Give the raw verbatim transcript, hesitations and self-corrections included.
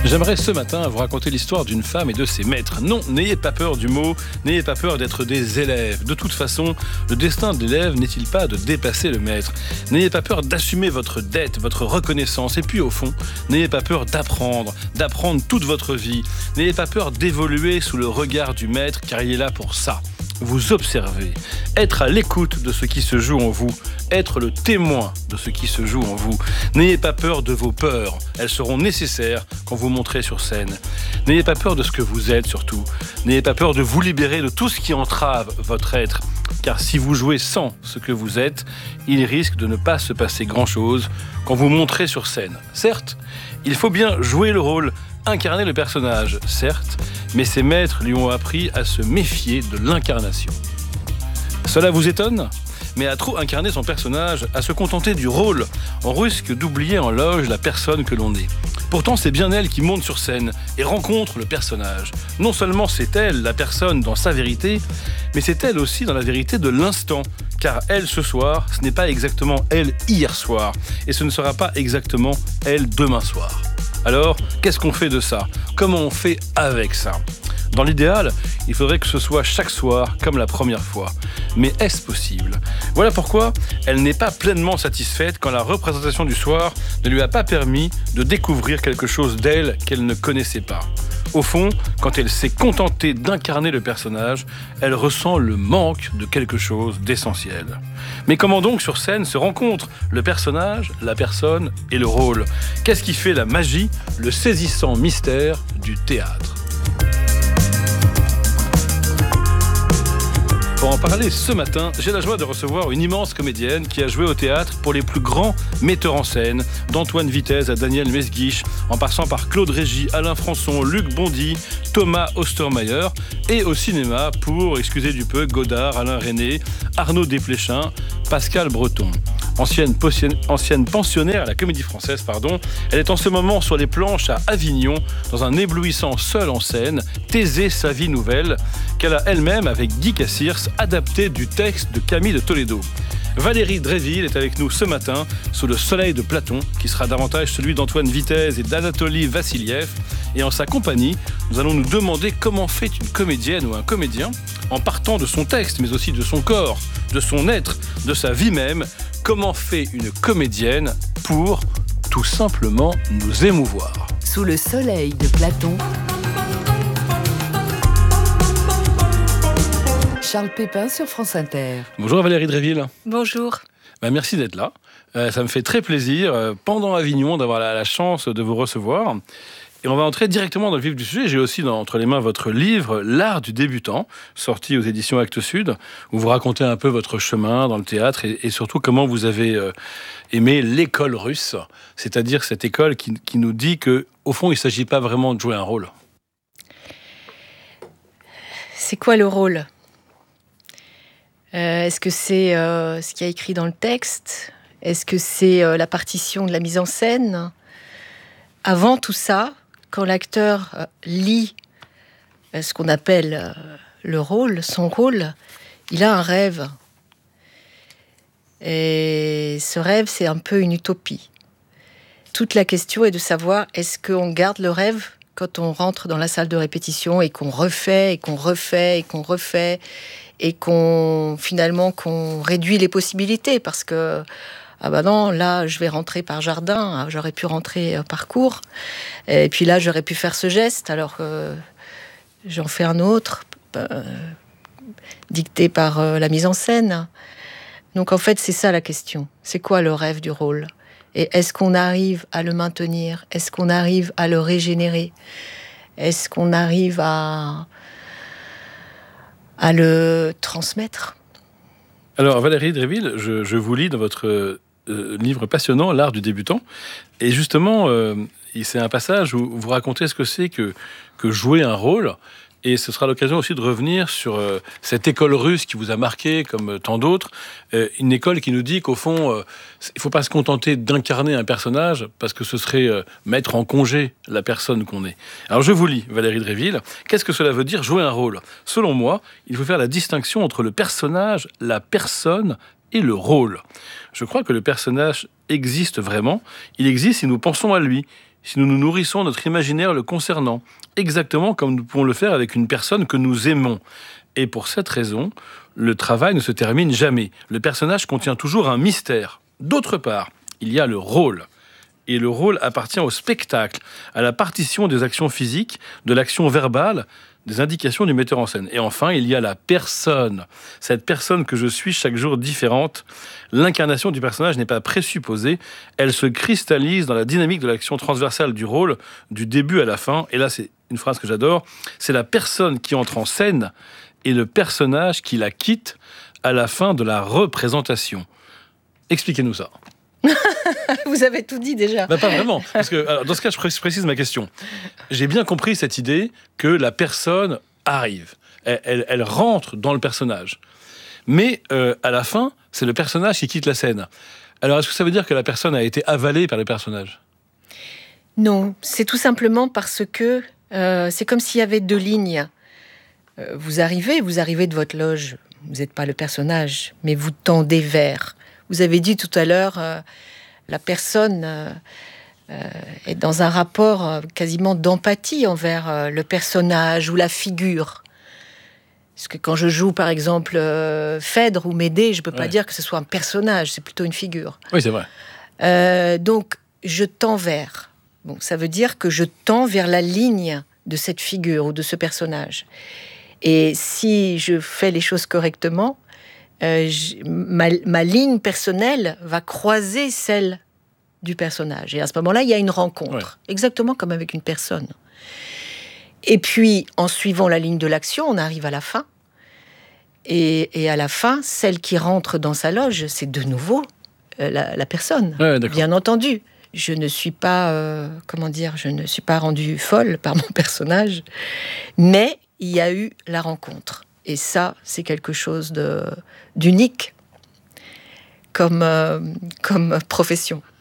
J'aimerais ce matin vous raconter l'histoire d'une femme et de ses maîtres. Non, n'ayez pas peur du mot, n'ayez pas peur d'être des élèves. De toute façon, le destin de l'élève n'est-il pas de dépasser le maître? N'ayez pas peur d'assumer votre dette, votre reconnaissance. Et puis au fond, n'ayez pas peur d'apprendre, d'apprendre toute votre vie. N'ayez pas peur d'évoluer sous le regard du maître, car il est là pour ça. Vous observer, être à l'écoute de ce qui se joue en vous, être le témoin de ce qui se joue en vous. N'ayez pas peur de vos peurs, elles seront nécessaires quand vous monterez sur scène. N'ayez pas peur de ce que vous êtes surtout. N'ayez pas peur de vous libérer de tout ce qui entrave votre être, car si vous jouez sans ce que vous êtes, il risque de ne pas se passer grand-chose quand vous monterez sur scène. Certes, il faut bien jouer le rôle, incarner le personnage, certes, mais ses maîtres lui ont appris à se méfier de l'incarnation. Cela vous étonne ? Mais à trop incarner son personnage, à se contenter du rôle, on risque d'oublier en loge la personne que l'on est. Pourtant, c'est bien elle qui monte sur scène et rencontre le personnage. Non seulement c'est elle, la personne, dans sa vérité, mais c'est elle aussi dans la vérité de l'instant. Car elle, ce soir, ce n'est pas exactement elle hier soir, et ce ne sera pas exactement elle demain soir. Alors, qu'est-ce qu'on fait de ça ? Comment on fait avec ça ? Dans l'idéal, il faudrait que ce soit chaque soir comme la première fois. Mais est-ce possible ? Voilà pourquoi elle n'est pas pleinement satisfaite quand la représentation du soir ne lui a pas permis de découvrir quelque chose d'elle qu'elle ne connaissait pas. Au fond, quand elle s'est contentée d'incarner le personnage, elle ressent le manque de quelque chose d'essentiel. Mais comment donc sur scène se rencontrent le personnage, la personne et le rôle ? Qu'est-ce qui fait la magie, le saisissant mystère du théâtre ? Pour en parler ce matin, j'ai la joie de recevoir une immense comédienne qui a joué au théâtre pour les plus grands metteurs en scène, d'Antoine Vitez à Daniel Mesguich, en passant par Claude Régis, Alain Françon, Luc Bondy, Thomas Ostermayer, et au cinéma pour, excusez du peu, Godard, Alain Resnais, Arnaud Desplechin, Pascal Breton. Ancienne, ancienne pensionnaire à la Comédie Française, pardon, elle est en ce moment sur les planches à Avignon, dans un éblouissant seul en scène, Thésée, sa vie nouvelle, qu'elle a elle-même, avec Guy Cassirs, adapté du texte de Camille de Toledo. Valérie Dréville est avec nous ce matin sous le soleil de Platon, qui sera davantage celui d'Antoine Vitez et d'Anatoly Vassiliev. Et en sa compagnie, nous allons nous demander comment fait une comédienne ou un comédien, en partant de son texte, mais aussi de son corps, de son être, de sa vie même, comment fait une comédienne pour, tout simplement, nous émouvoir. Sous le soleil de Platon, Charles Pépin sur France Inter. Bonjour Valérie Dréville. Bonjour. Ben, merci d'être là. Euh, ça me fait très plaisir, euh, pendant Avignon, d'avoir la, la chance de vous recevoir. Et on va entrer directement dans le vif du sujet. J'ai aussi dans, entre les mains votre livre « L'art du débutant », sorti aux éditions Actes Sud, où vous racontez un peu votre chemin dans le théâtre et, et surtout comment vous avez euh, aimé l'école russe, c'est-à-dire cette école qui, qui nous dit qu'au fond, il ne s'agit pas vraiment de jouer un rôle. C'est quoi le rôle ? Euh, est-ce que c'est euh, ce qu'il y a écrit dans le texte ? Est-ce que c'est euh, la partition de la mise en scène ? Avant tout ça, quand l'acteur euh, lit euh, ce qu'on appelle euh, le rôle, son rôle, il a un rêve. Et ce rêve, c'est un peu une utopie. Toute la question est de savoir, est-ce qu'on garde le rêve quand on rentre dans la salle de répétition et qu'on refait, et qu'on refait, et qu'on refait, et qu'on, finalement, qu'on réduit les possibilités, parce que, ah bah non, là, je vais rentrer par jardin, j'aurais pu rentrer par cour, et puis là, j'aurais pu faire ce geste, alors que j'en fais un autre, euh, dicté par euh, la mise en scène. Donc, en fait, c'est ça la question. C'est quoi le rêve du rôle ? Et est-ce qu'on arrive à le maintenir ? Est-ce qu'on arrive à le régénérer ? Est-ce qu'on arrive à, à le transmettre ? Alors, Valérie Dréville, je, je vous lis dans votre euh, livre passionnant, L'art du débutant. Et justement, euh, c'est un passage où vous racontez ce que c'est que, que jouer un rôle. Et ce sera l'occasion aussi de revenir sur euh, cette école russe qui vous a marqué, comme euh, tant d'autres. Euh, une école qui nous dit qu'au fond, euh, il ne faut pas se contenter d'incarner un personnage, parce que ce serait euh, mettre en congé la personne qu'on est. Alors je vous lis, Valérie Dréville. Qu'est-ce que cela veut dire jouer un rôle ? Selon moi, il faut faire la distinction entre le personnage, la personne et le rôle. Je crois que le personnage existe vraiment. Il existe si nous pensons à lui. si nous nous nourrissons de notre imaginaire le concernant, exactement comme nous pouvons le faire avec une personne que nous aimons. Et pour cette raison, le travail ne se termine jamais. Le personnage contient toujours un mystère. D'autre part, il y a le rôle. Et le rôle appartient au spectacle, à la partition des actions physiques, de l'action verbale, des indications du metteur en scène. Et enfin, il y a la personne. Cette personne que je suis chaque jour différente. L'incarnation du personnage n'est pas présupposée. Elle se cristallise dans la dynamique de l'action transversale du rôle, du début à la fin. Et là, c'est une phrase que j'adore. C'est la personne qui entre en scène et le personnage qui la quitte à la fin de la représentation. Expliquez-nous ça. Vous avez tout dit déjà. Bah, pas vraiment. Parce que, alors, dans ce cas, je précise ma question. J'ai bien compris cette idée que la personne arrive. Elle, elle, elle rentre dans le personnage. Mais euh, à la fin, c'est le personnage qui quitte la scène. Alors, est-ce que ça veut dire que la personne a été avalée par le personnage ? Non, c'est tout simplement parce que euh, c'est comme s'il y avait deux lignes. Euh, vous arrivez, vous arrivez de votre loge. Vous n'êtes pas le personnage, mais vous tendez vers. Vous avez dit tout à l'heure, euh, la personne euh, euh, est dans un rapport euh, quasiment d'empathie envers euh, le personnage ou la figure. Parce que quand je joue, par exemple, euh, Phèdre ou Médée, je ne peux pas ouais. dire que ce soit un personnage, c'est plutôt une figure. Oui, c'est vrai. Euh, donc, je tends vers. Bon, ça veut dire que je tends vers la ligne de cette figure ou de ce personnage. Et si je fais les choses correctement, Euh, ma, ma ligne personnelle va croiser celle du personnage. Et à ce moment-là, il y a une rencontre. Ouais. Exactement comme avec une personne. Et puis, en suivant la ligne de l'action, on arrive à la fin. Et, et à la fin, celle qui rentre dans sa loge, c'est de nouveau euh, la, la personne. Ouais, bien entendu. Je ne suis pas, euh, comment dire, je ne suis pas rendue folle par mon personnage. Mais il y a eu la rencontre. Et ça, c'est quelque chose de, d'unique comme, euh, comme profession.